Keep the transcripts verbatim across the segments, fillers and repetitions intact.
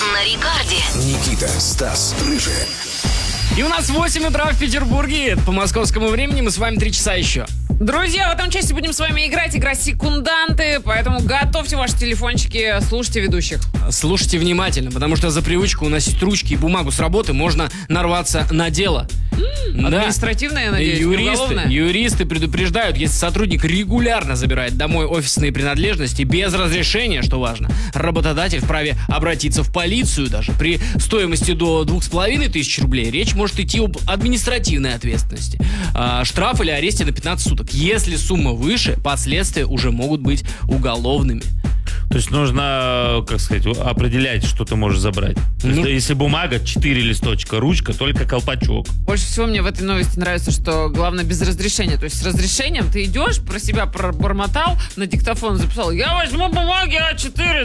На Рекорде. Никита, Стас, Рыжий. И у нас восемь утра в Петербурге. По московскому времени мы с вами три часа еще. Друзья, в этом часе будем с вами играть. Игра секунданты. Поэтому готовьте ваши телефончики, слушайте ведущих. Слушайте внимательно, потому что за привычку уносить ручки и бумагу с работы можно нарваться на дело. М-м, да. Административное, я надеюсь, юристы, уголовное? юристы предупреждают, если сотрудник регулярно забирает домой офисные принадлежности без разрешения, что важно, работодатель вправе обратиться в полицию даже. При стоимости до двух с половиной тысяч рублей речь может идти об административной ответственности. А, штраф или аресте на пятнадцать суток. Если сумма выше, последствия уже могут быть уголовными. То есть нужно, как сказать, определять, что ты можешь забрать. Ну, если, если бумага, четыре листочка, ручка, только колпачок. Больше всего мне в этой новости нравится, что главное без разрешения. То есть с разрешением ты идешь, про себя пробормотал, на диктофон записал: я возьму бумаги А четыре.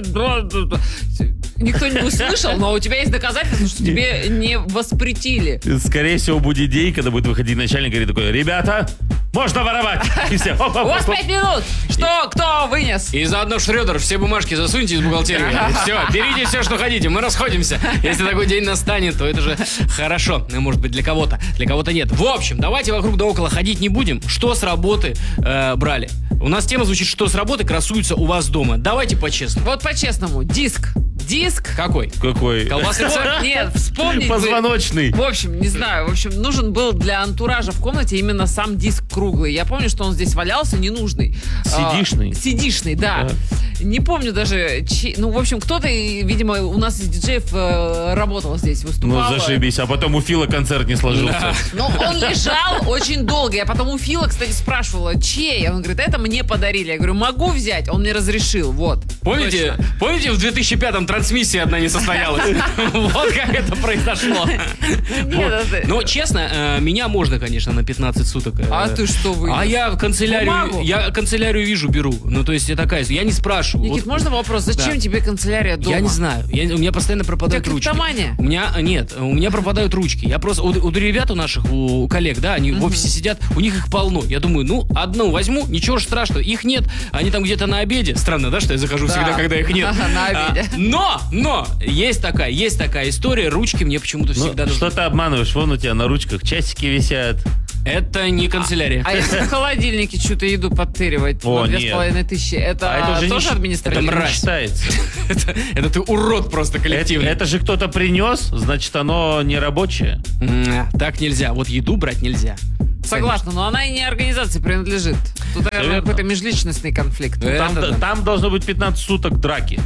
Никто не услышал, но у тебя есть доказательства, что тебе не воспретили. Скорее всего, будет день, когда будет выходить начальник и говорит такой: ребята, можно воровать. И все. У вас пять минут. Что, кто вынес? И заодно, Шрёдер, все бумажки засуньте из бухгалтерии. Все, берите все, что хотите, мы расходимся. Если такой день настанет, то это же хорошо. Может быть, для кого-то, для кого-то нет. В общем, давайте вокруг да около ходить не будем. Что с работы э, брали? У нас тема звучит: что с работы красуется у вас дома. Давайте по-честному. Вот по-честному. Диск. Диск. Какой? Какой? Колбасы? Нет, вспомнить бы- Позвоночный. В общем, не знаю. В общем, нужен был для антуража в комнате именно сам диск круглый. Я помню, что он здесь валялся ненужный. Сидишный? А, сидишный, да. Да. Не помню даже, чей- ну, в общем, кто-то, видимо, у нас из диджеев э, работал здесь, Ну, выступал. зашибись. А потом у Фила концерт не сложился. Но он лежал очень долго. Я потом у Фила, кстати, спрашивала, чей? Он говорит: это мне подарили. Я говорю: могу взять? Он мне разрешил. Вот. Помните, Точно. помните, в две тысячи пятом трансмиссия одна не состоялась? Вот как это произошло. Нет, это- Но, честно, э, меня можно, конечно, на пятнадцать суток. э, А ты что вынес? А я канцелярию, Бумагу? я канцелярию вижу, беру. Ну, то есть я такая, я не спрашиваю. Никит, Вот, можно вопрос? Зачем Да. тебе канцелярия дома? Я не знаю. Я- у меня постоянно пропадают У тебя ручки. клептомания? У меня нет, у меня пропадают ручки. Я просто у, у ребят у наших, у коллег, да, они в офисе сидят, у них их полно. Я думаю, ну, одну возьму, ничего ж страшного. Их нет, они там где-то на обеде. Странно, да, что я захожу Да. всегда, когда их нет. На обеде. А, но, но есть такая, есть такая история. Ручки мне почему-то Ну, всегда нужны. что ты обманываешь? Вон у тебя на ручках часики висят. Это не канцелярия. А если в холодильнике что-то еду подтыривать О, на две нет. с половиной тысячи, это, А это уже не тоже щ- административно? это не мразь. считается. это, это ты урод просто Это, коллективный. это же кто-то принес, значит, оно не рабочее. М, Так нельзя. Вот еду брать нельзя. Согласна, но она и не организации принадлежит. Тут, наверное, Верно. какой-то межличностный конфликт. Э, Там, Да-да-да. там должно быть пятнадцать суток драки.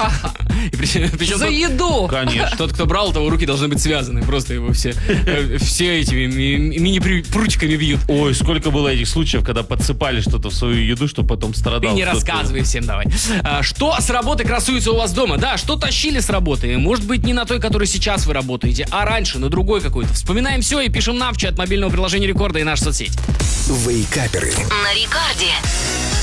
И причем, причем За тот- еду! Конечно. Тот, кто брал, того руки должны быть связаны. Просто его все, э, все этими ми- мини-прутиками бьют. Ой, сколько было этих случаев, когда подсыпали что-то в свою еду, что потом Ты страдал. не кто-то. рассказывай всем давай. А, что с работы красуется у вас дома? Да, что тащили с работы? Может быть, не на той, которой сейчас вы работаете, а раньше, на другой какой-то. Вспоминаем все и пишем нам в чат мобильного приложения Рекорда и наша соцсеть. Вейкаперы. На Рекорде.